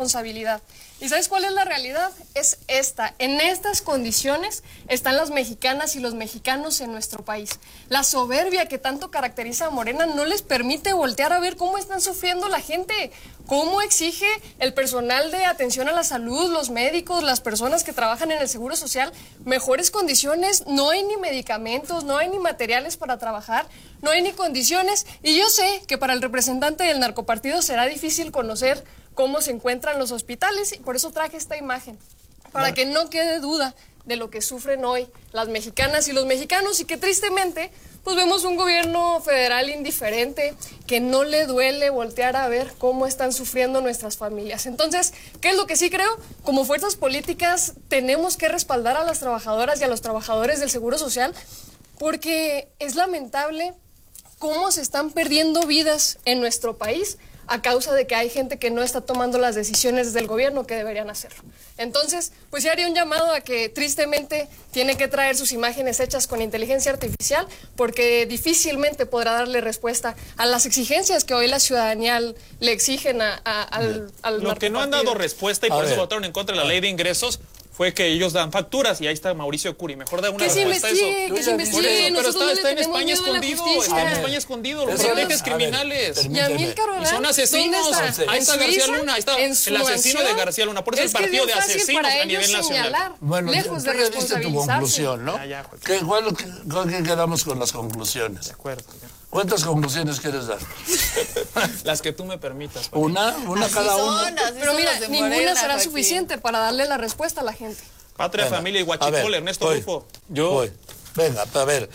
responsabilidad. ¿Y sabes cuál es la realidad? Es esta. En estas condiciones están las mexicanas y los mexicanos en nuestro país. La soberbia que tanto caracteriza a Morena no les permite voltear a ver cómo están sufriendo la gente, cómo exige el personal de atención a la salud, los médicos, las personas que trabajan en el Seguro Social, mejores condiciones. No hay ni medicamentos, no hay ni materiales para trabajar, no hay ni condiciones. Y yo sé que para el representante del narcopartido será difícil conocer cómo se encuentran los hospitales, y por eso traje esta imagen, para que no quede duda de lo que sufren hoy las mexicanas y los mexicanos, y que tristemente pues vemos un gobierno federal indiferente, que no le duele voltear a ver cómo están sufriendo nuestras familias. Entonces, ¿qué es lo que sí creo? Como fuerzas políticas tenemos que respaldar a las trabajadoras y a los trabajadores del Seguro Social, porque es lamentable cómo se están perdiendo vidas en nuestro país a causa de que hay gente que no está tomando las decisiones del gobierno que deberían hacerlo. Entonces, pues sí haría un llamado a que tristemente tiene que traer sus imágenes hechas con inteligencia artificial, porque difícilmente podrá darle respuesta a las exigencias que hoy la ciudadanía le exigen al Lo que no han dado respuesta, y por eso votaron en contra de la ley de ingresos, fue que ellos dan facturas, y ahí está Mauricio Curi. Mejor da una respuesta a eso. Que se investigue. Pero está en España escondido, los protege criminales. Y son asesinos. Ahí está García Luna, ahí está el asesino de García Luna. Por eso el partido de asesinos a nivel nacional. Bueno, lejos de responsabilizarse. Tu conclusión, ¿no? ¿Con qué quedamos con las conclusiones? De acuerdo. ¿Cuántas conclusiones quieres dar? Las que tú me permitas. Una cada una. Pero mira, ninguna será suficiente para darle la respuesta a la gente. Patria, familia y Huachicol, Ernesto Rufo. Yo. Venga, a ver,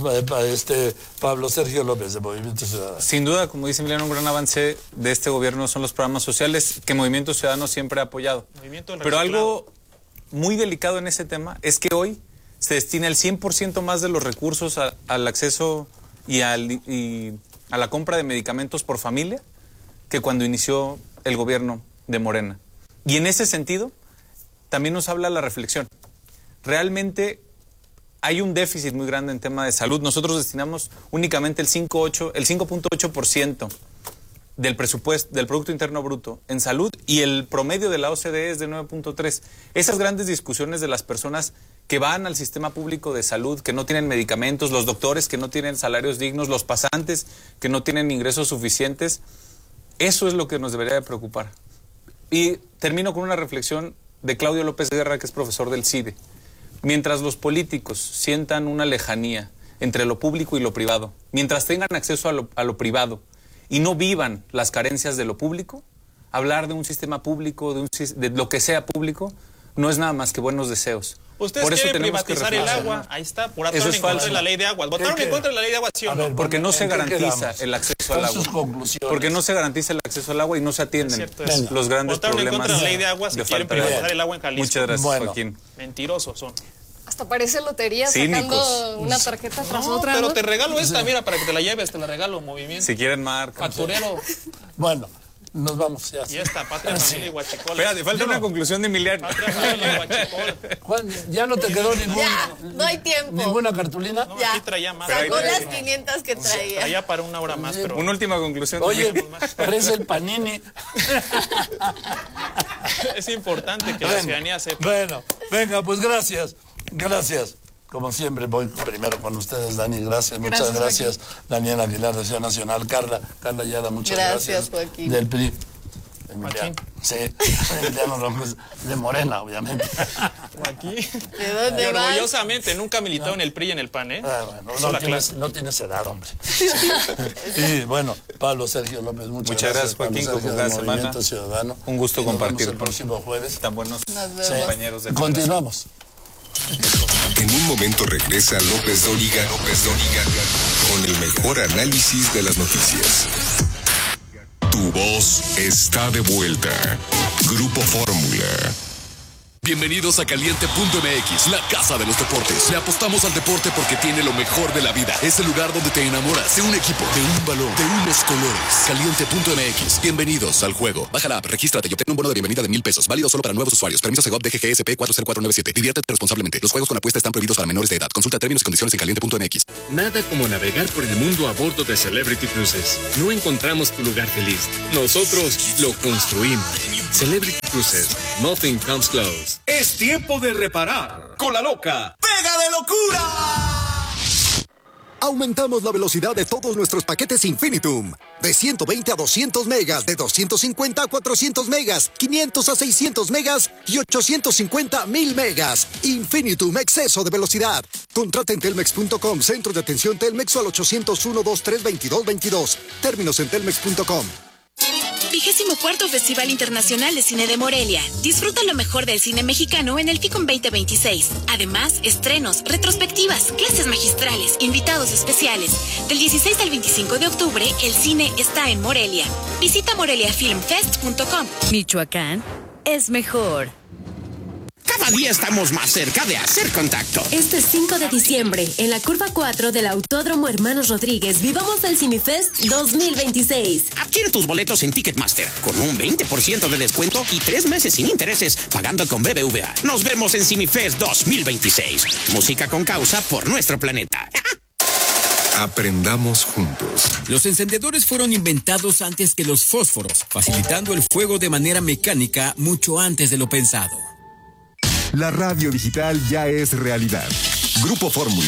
Pablo Sergio López, de Movimiento Ciudadano. Sin duda, como dice Emiliano, un gran avance de este gobierno son los programas sociales que Movimiento Ciudadano siempre ha apoyado. Pero algo muy delicado en ese tema es que hoy se destina el 100% más de los recursos al acceso y a la compra de medicamentos por familia que cuando inició el gobierno de Morena. Y en ese sentido, también nos habla la reflexión. Realmente hay un déficit muy grande en tema de salud. Nosotros destinamos únicamente el 5.8% del presupuesto, del Producto Interno Bruto en salud, y el promedio de la OCDE es de 9.3. Esas grandes discusiones de las personas que van al sistema público de salud, que no tienen medicamentos, los doctores que no tienen salarios dignos, los pasantes que no tienen ingresos suficientes, eso es lo que nos debería de preocupar. Y termino con una reflexión de Claudio López Guerra, que es profesor del CIDE. Mientras los políticos sientan una lejanía entre lo público y lo privado, mientras tengan acceso a lo privado y no vivan las carencias de lo público, hablar de un sistema público, de lo que sea público, no es nada más que buenos deseos. Ustedes quieren privatizar el agua, ahí está, por votaron en contra de la ley de aguas. ¿Votaron en contra de la ley de aguas, sí o no? Porque no se garantiza el acceso al agua. Porque no se garantiza el acceso al agua y no se atienden los grandes problemas. Votaron en contra de la ley de aguas y quieren privatizar el agua en Jalisco. Muchas gracias, Joaquín. Mentirosos son. Hasta parece lotería sacando una tarjeta tras otra. Pero te regalo esta, mira, para que te la lleves, te la regalo, Movimiento. Si quieren marca. Facturero. Bueno. Nos vamos ya. Y esta, Patria, Familia y Huachicol. Espérate, falta una conclusión de Emiliano. Patria, Familia y Huachicol. Juan, ¿ya no te quedó no hay tiempo. ¿Ninguna cartulina? No, aquí traía más. Sacó las 500 que traía. Traía para una hora más, pero... Una última conclusión. Oye, parece el Panini. Es importante que la ciudadanía sepa. Bueno, venga, pues gracias. Gracias. Como siempre, voy primero con ustedes, Dani, gracias, muchas gracias. Daniel Aguilar, de Ciudad Nacional, Carla Ayala, muchas gracias. Joaquín. Del PRI. Emiliano. Sí, Emiliano Rojas, de Morena, obviamente. Joaquín. ¿De dónde y orgullosamente, nunca militado en el PRI y en el PAN, ¿eh? Bueno, no tienes edad, hombre. Y bueno, Pablo Sergio López, muchas gracias, Joaquín, como cada semana. Ciudadano. Un gusto compartir el próximo jueves. Tan buenos compañeros de Continuamos. En un momento regresa López Dóriga con el mejor análisis de las noticias. Tu voz está de vuelta. Grupo Fórmula. Bienvenidos a Caliente.mx, la casa de los deportes. Le apostamos al deporte porque tiene lo mejor de la vida. Es el lugar donde te enamoras de un equipo, de un balón, de unos colores. Caliente.mx. Bienvenidos al juego. Baja la app, regístrate y obtén un bono de bienvenida de $1,000. Válido solo para nuevos usuarios. Permiso Segov DGGSP 40497. Diviértete responsablemente. Los juegos con apuesta están prohibidos para menores de edad. Consulta términos y condiciones en Caliente.mx. Nada como navegar por el mundo a bordo de Celebrity Cruises. No encontramos tu lugar feliz. Nosotros lo construimos. Celebrity cruces. Nothing comes close. Es tiempo de reparar. Con la loca ¡pega de locura! Aumentamos la velocidad de todos nuestros paquetes Infinitum. De 120 a 200 megas, de 250 a 400 megas, 500 a 600 megas y 850 a 1000 megas. Infinitum, exceso de velocidad. Contrata en telmex.com, centro de atención Telmex o al 801-2322-22. Términos en telmex.com. 24º Festival Internacional de Cine de Morelia. Disfruta lo mejor del cine mexicano en el FICOM 2026. Además, estrenos, retrospectivas, clases magistrales, invitados especiales. Del 16 al 25 de octubre, el cine está en Morelia. Visita moreliafilmfest.com. Michoacán es mejor. Cada día estamos más cerca de hacer contacto. Este 5 de diciembre, en la curva 4 del Autódromo Hermanos Rodríguez, vivamos el CineFest 2026. Adquiere tus boletos en Ticketmaster con un 20% de descuento y 3 meses sin intereses pagando con BBVA. Nos vemos en CineFest 2026. Música con causa por nuestro planeta. Aprendamos juntos. Los encendedores fueron inventados antes que los fósforos, facilitando el fuego de manera mecánica mucho antes de lo pensado. La radio digital ya es realidad. Grupo Fórmula.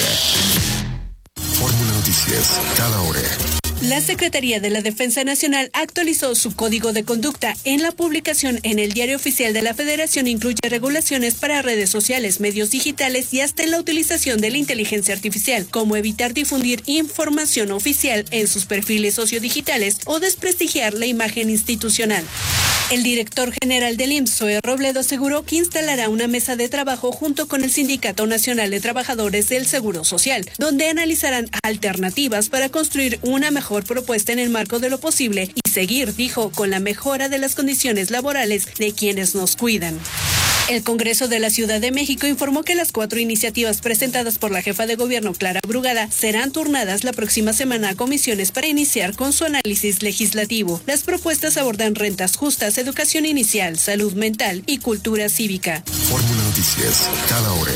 Fórmula Noticias, cada hora. La Secretaría de la Defensa Nacional actualizó su código de conducta. En la publicación en el Diario Oficial de la Federación incluye regulaciones para redes sociales, medios digitales y hasta en la utilización de la inteligencia artificial, como evitar difundir información oficial en sus perfiles sociodigitales o desprestigiar la imagen institucional. El director general del IMSS, Zoe Robledo, aseguró que instalará una mesa de trabajo junto con el Sindicato Nacional de Trabajadores del Seguro Social, donde analizarán alternativas para construir una mejor propuesta en el marco de lo posible y seguir, dijo, con la mejora de las condiciones laborales de quienes nos cuidan. El Congreso de la Ciudad de México informó que las 4 iniciativas presentadas por la jefa de gobierno, Clara Brugada, serán turnadas la próxima semana a comisiones para iniciar con su análisis legislativo. Las propuestas abordan rentas justas, educación inicial, salud mental y cultura cívica. Fórmula Noticias, cada hora.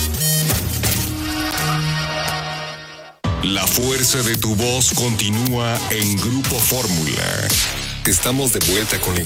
La fuerza de tu voz continúa en Grupo Fórmula. Estamos de vuelta con la